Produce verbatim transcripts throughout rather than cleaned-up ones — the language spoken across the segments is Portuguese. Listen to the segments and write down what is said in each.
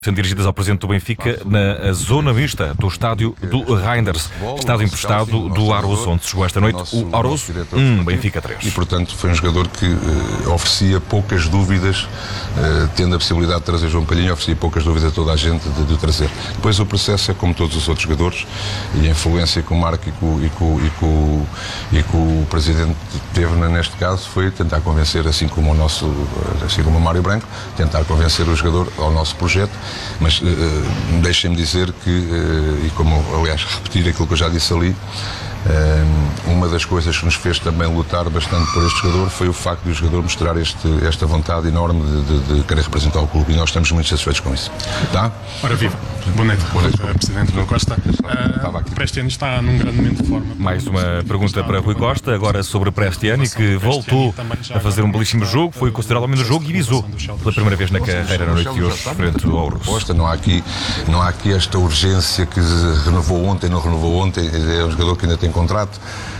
Sendo dirigidas ao presidente do Benfica na zona mista do estádio do Reinders, estádio emprestado do Aroso, onde chegou esta noite o Aroso um, Benfica três. E, portanto, foi um jogador que uh, oferecia poucas dúvidas, uh, tendo a possibilidade de trazer João Palhinha, oferecia poucas dúvidas a toda a gente de, de trazer. Depois o processo é como todos os outros jogadores, e a influência que o Marco e que o, e que o, e que o, e que o presidente teve neste caso foi tentar convencer, assim como o nosso, assim como o Mário Branco, tentar convencer o jogador ao nosso projeto. Mas uh, deixem-me dizer que, uh, e como aliás repetir aquilo que eu já disse ali, uh, uma das coisas que nos fez também lutar bastante por este jogador foi o facto de o jogador mostrar este, esta vontade enorme de, de, de querer representar o clube, e nós estamos muito satisfeitos com isso. Tá? Ora viva, boa noite, boa noite. Uh, Presidente Rui Costa. Uh, Prestiani está num grande momento de forma. Mais uma pergunta para Rui Costa, agora sobre Prestiani, que voltou a fazer um belíssimo jogo, foi considerado homem do jogo e visou pela primeira vez na carreira na noite de hoje, frente ao Aroso. Não há aqui, não há aqui esta urgência que renovou ontem, não renovou ontem, é um jogador que ainda tem contrato.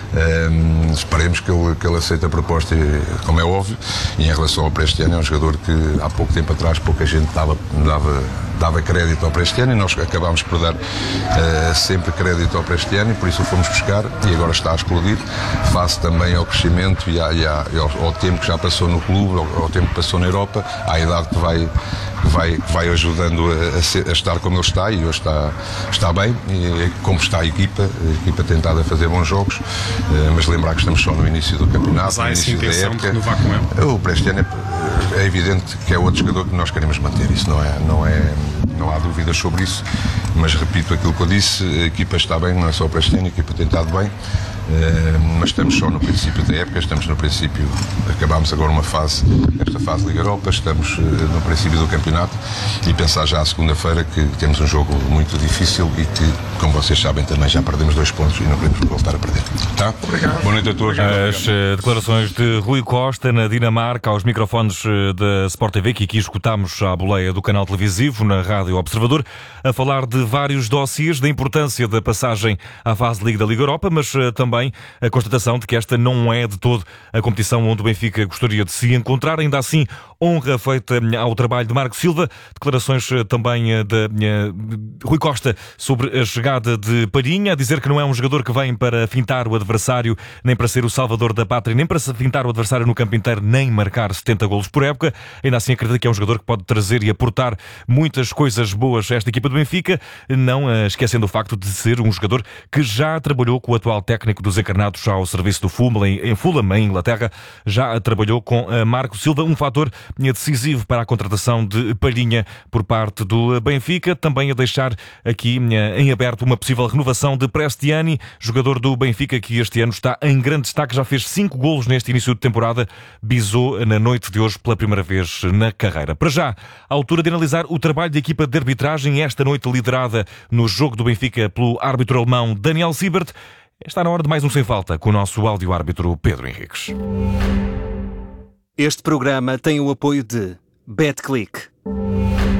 Um, esperemos que ele, que ele aceite a proposta, como é óbvio. E em relação ao Prestiani, é um jogador que há pouco tempo atrás pouca gente dava, dava, dava crédito ao Prestiani, e nós acabámos por dar uh, sempre crédito ao Prestiani, por isso o fomos buscar e agora está a explodir, face também ao crescimento e, à, e, à, e ao, ao tempo que já passou no clube, ao, ao tempo que passou na Europa, à idade que vai, que vai, que vai ajudando a, a, ser, a estar como ele está, e hoje está, está bem, e como está a equipa, a equipa tem estado a fazer bons jogos. Uh, mas lembrar que estamos só no início do campeonato, mas há no início essa intenção da época. De renovar com ele. O Prestiani é, é evidente que é outro jogador que nós queremos manter, isso não é, não é, não há dúvidas sobre isso, mas repito aquilo que eu disse, a equipa está bem, não é só o Prestiani, a equipa tem estado bem. Uh, mas estamos só no princípio da época, estamos no princípio, acabámos agora uma fase, esta fase Liga Europa, estamos uh, no princípio do campeonato, e pensar já à segunda-feira que temos um jogo muito difícil e que, como vocês sabem, também já perdemos dois pontos e não queremos voltar a perder. Tá? Obrigado. Boa noite a todos. As uh, declarações de Rui Costa na Dinamarca aos microfones uh, da Sport T V, que aqui escutámos à boleia do canal televisivo na Rádio Observador, a falar de vários dossiês, da importância da passagem à fase Liga da Liga Europa, mas uh, também a constatação de que esta não é de todo a competição onde o Benfica gostaria de se encontrar. Ainda assim, honra feita ao trabalho de Marco Silva. Declarações também de Rui Costa sobre a chegada de Palhinha, a dizer que não é um jogador que vem para fintar o adversário, nem para ser o salvador da pátria, nem para fintar o adversário no campo inteiro, nem marcar setenta golos por época. Ainda assim, acredito que é um jogador que pode trazer e aportar muitas coisas boas a esta equipa do Benfica, não esquecendo o facto de ser um jogador que já trabalhou com o atual técnico dos encarnados ao serviço do Fulham, em Fulham, em Inglaterra, já trabalhou com Marco Silva, um fator decisivo para a contratação de Palhinha por parte do Benfica. Também a deixar aqui em aberto uma possível renovação de Prestiani, jogador do Benfica que este ano está em grande destaque, já fez cinco golos neste início de temporada, bisou na noite de hoje pela primeira vez na carreira. Para já, à altura de analisar o trabalho da equipa de arbitragem, esta noite liderada no jogo do Benfica pelo árbitro alemão Daniel Siebert. Está na hora de mais um Sem Falta com o nosso áudio-árbitro Pedro Henriques. Este programa tem o apoio de BetClick.